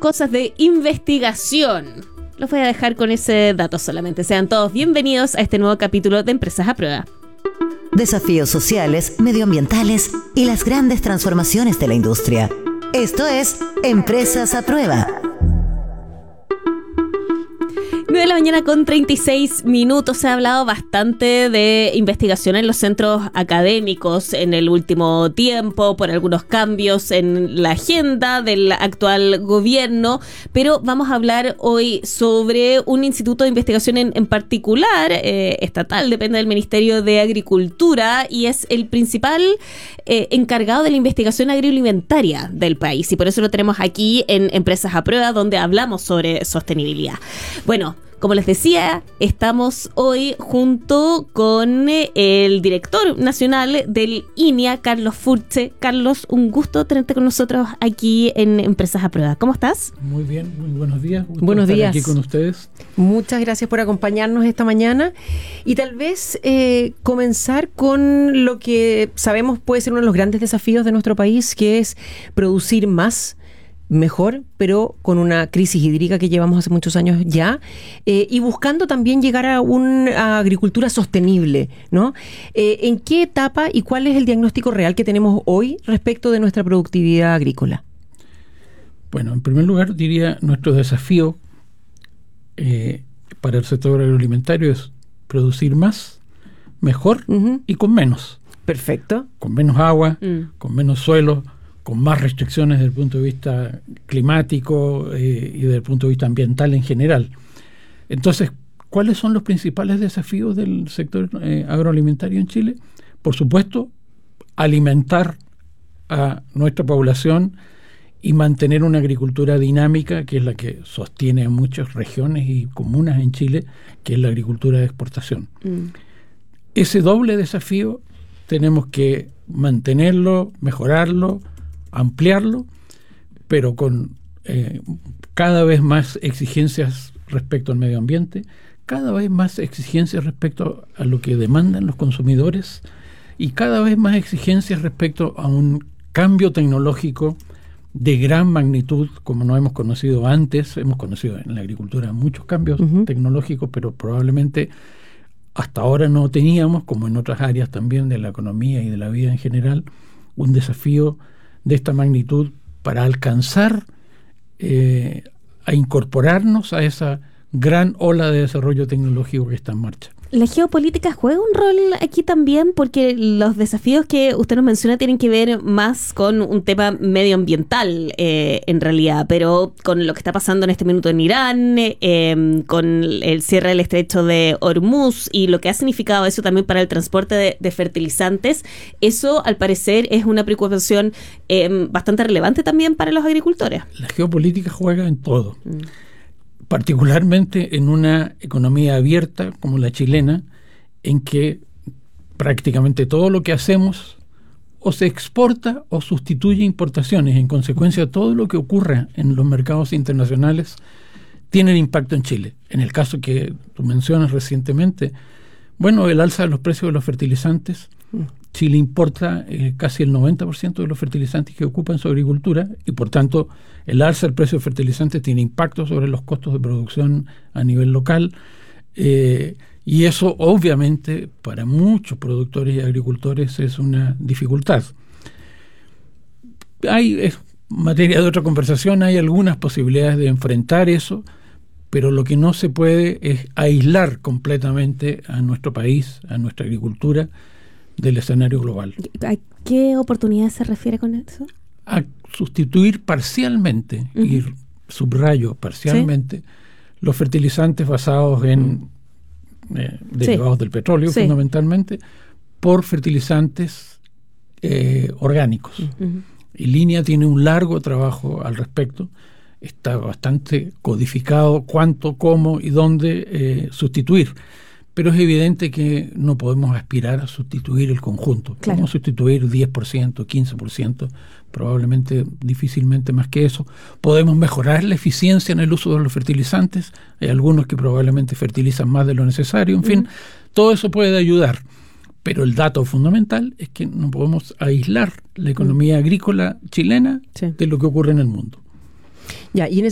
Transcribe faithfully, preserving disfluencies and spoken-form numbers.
cosas de investigación. Los voy a dejar con ese dato solamente. Sean todos bienvenidos a este nuevo capítulo de Empresas a Prueba. Desafíos sociales, medioambientales y las grandes transformaciones de la industria. Esto es Empresas a Prueba. nueve de la mañana con treinta y seis minutos. Se ha hablado bastante de investigación en los centros académicos en el último tiempo por algunos cambios en la agenda del actual gobierno, pero vamos a hablar hoy sobre un instituto de investigación en, en particular, eh, estatal, depende del Ministerio de Agricultura y es el principal eh, encargado de la investigación agroalimentaria del país, y por eso lo tenemos aquí en Empresas a Prueba, donde hablamos sobre sostenibilidad. Bueno, como les decía, estamos hoy junto con el director nacional del I N I A, Carlos Furche. Carlos, un gusto tenerte con nosotros aquí en Empresas a Prueba. ¿Cómo estás? Muy bien, muy buenos días. Gusto buenos estar días. Aquí con ustedes. Muchas gracias por acompañarnos esta mañana. Y tal vez eh, comenzar con lo que sabemos puede ser uno de los grandes desafíos de nuestro país, que es producir más, mejor, pero con una crisis hídrica que llevamos hace muchos años ya, eh, y buscando también llegar a una agricultura sostenible, ¿no? Eh, ¿En qué etapa y cuál es el diagnóstico real que tenemos hoy respecto de nuestra productividad agrícola? Bueno, en primer lugar diría nuestro desafío eh, para el sector agroalimentario es producir más, mejor uh-huh. y con menos. Perfecto. Con menos agua, mm. con menos suelo, con más restricciones desde el punto de vista climático eh, y desde el punto de vista ambiental en general. Entonces, ¿cuáles son los principales desafíos del sector eh, agroalimentario en Chile? Por supuesto, alimentar a nuestra población y mantener una agricultura dinámica, que es la que sostiene a muchas regiones y comunas en Chile, que es la agricultura de exportación. Mm. Ese doble desafío tenemos que mantenerlo, mejorarlo, ampliarlo, pero con eh, cada vez más exigencias respecto al medio ambiente, cada vez más exigencias respecto a lo que demandan los consumidores y cada vez más exigencias respecto a un cambio tecnológico de gran magnitud como no hemos conocido antes. Hemos conocido en la agricultura muchos cambios uh-huh. tecnológicos, pero probablemente hasta ahora no teníamos, como en otras áreas también de la economía y de la vida en general, un desafío de esta magnitud para alcanzar eh, a incorporarnos a esa gran ola de desarrollo tecnológico que está en marcha. ¿La geopolítica juega un rol aquí también? Porque los desafíos que usted nos menciona tienen que ver más con un tema medioambiental, eh, en realidad, pero con lo que está pasando en este minuto en Irán, eh, con el cierre del estrecho de Hormuz y lo que ha significado eso también para el transporte de, de fertilizantes, eso al parecer es una preocupación eh, bastante relevante también para los agricultores. La geopolítica juega en todo. Mm. Particularmente en una economía abierta como la chilena, en que prácticamente todo lo que hacemos o se exporta o sustituye importaciones. En consecuencia, todo lo que ocurra en los mercados internacionales tiene impacto en Chile. En el caso que tú mencionas recientemente, bueno, el alza de los precios de los fertilizantes, Chile importa eh, casi el noventa por ciento de los fertilizantes que ocupa en su agricultura y por tanto el alza del precio de fertilizantes tiene impacto sobre los costos de producción a nivel local eh, y eso obviamente para muchos productores y agricultores es una dificultad. Hay, es materia de otra conversación, hay algunas posibilidades de enfrentar eso, pero lo que no se puede es aislar completamente a nuestro país, a nuestra agricultura, del escenario global. ¿A qué oportunidad se refiere con eso? A sustituir parcialmente, uh-huh. y subrayo parcialmente, ¿sí? los fertilizantes basados en eh, derivados sí. del petróleo, sí. fundamentalmente, por fertilizantes eh, orgánicos. Uh-huh. Y I N I A tiene un largo trabajo al respecto. Está bastante codificado cuánto, cómo y dónde eh, sustituir. Pero es evidente que no podemos aspirar a sustituir el conjunto. Claro. Podemos sustituir diez por ciento, quince por ciento, probablemente difícilmente más que eso. Podemos mejorar la eficiencia en el uso de los fertilizantes. Hay algunos que probablemente fertilizan más de lo necesario. En uh-huh. fin, todo eso puede ayudar. Pero el dato fundamental es que no podemos aislar la economía uh-huh. agrícola chilena sí. de lo que ocurre en el mundo. Ya, y en